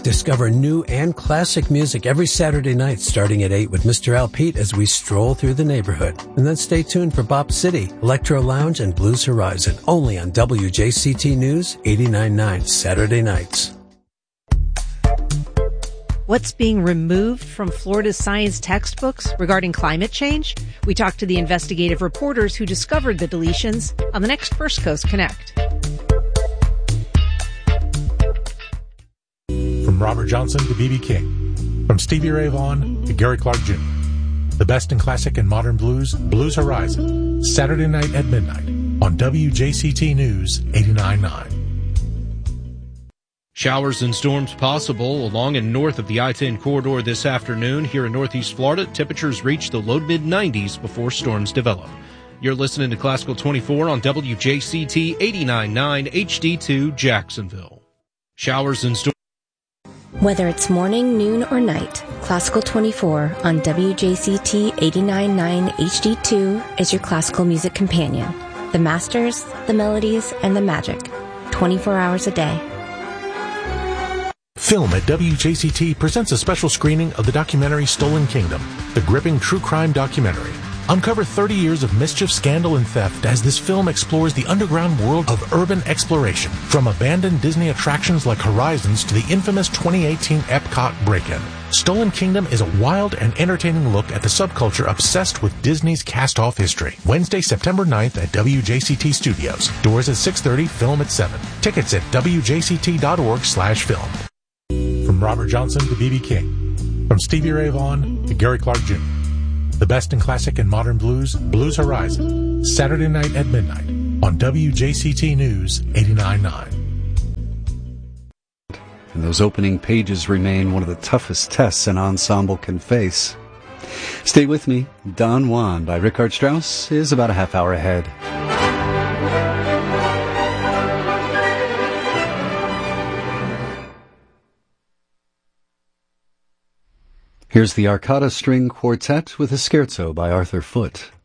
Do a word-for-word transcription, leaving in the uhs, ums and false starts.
Discover new and classic music every Saturday night starting at eight with Mister Al Pete as we stroll through the neighborhood. And then stay tuned for Bop City, Electro Lounge, and Blues Horizon, only on W J C T News eighty-nine point nine Saturday nights. What's being removed from Florida's science textbooks regarding climate change? We talked to the investigative reporters who discovered the deletions on the next First Coast Connect. From Robert Johnson to B B King, from Stevie Ray Vaughan to Gary Clark Junior The best in classic and modern blues, Blues Horizon, Saturday night at midnight on W J C T News eighty-nine point nine. Showers and storms possible along and north of the I ten corridor this afternoon. Here in Northeast Florida, temperatures reach the low mid nineties before storms develop. You're listening to Classical twenty-four on W J C T eighty-nine point nine H D two Jacksonville. Showers and storms. Whether it's morning, noon, or night, Classical twenty-four on W J C T eighty-nine point nine H D two is your classical music companion. The masters, the melodies, and the magic. twenty-four hours a day. Film at W J C T presents a special screening of the documentary Stolen Kingdom, the gripping true crime documentary. Uncover thirty years of mischief, scandal, and theft as this film explores the underground world of urban exploration, from abandoned Disney attractions like Horizons to the infamous twenty eighteen Epcot break-in. Stolen Kingdom is a wild and entertaining look at the subculture obsessed with Disney's cast-off history. Wednesday, September ninth at W J C T Studios. Doors at six thirty, film at seven. Tickets at W J C T dot org slash film. From Robert Johnson to B B King, from Stevie Ray Vaughan to Gary Clark Junior The best in classic and modern blues, Blues Horizon, Saturday night at midnight on W J C T News eighty-nine point nine. And those opening pages remain one of the toughest tests an ensemble can face. Stay with me. Don Juan by Richard Strauss is about a half hour ahead. Here's the Arcata String Quartet with a scherzo by Arthur Foote.